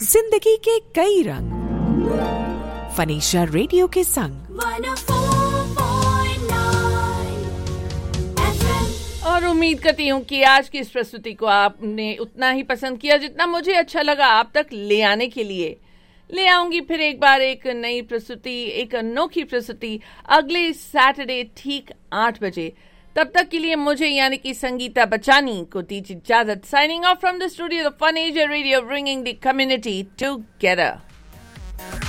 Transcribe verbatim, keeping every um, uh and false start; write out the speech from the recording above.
जिंदगी के कई रंग फनीशा रेडियो के संग। और उम्मीद करती हूँ कि आज की इस प्रस्तुति को आपने उतना ही पसंद किया जितना मुझे अच्छा लगा आप तक ले आने के लिए। ले आऊंगी फिर एक बार एक नई प्रस्तुति, एक अनोखी प्रस्तुति अगले सैटरडे ठीक आठ बजे। तब तक के लिए मुझे यानी कि संगीता बचानी को दीजिए इजाजत। Signing off from the studio the fun Asia radio, bringing the community together.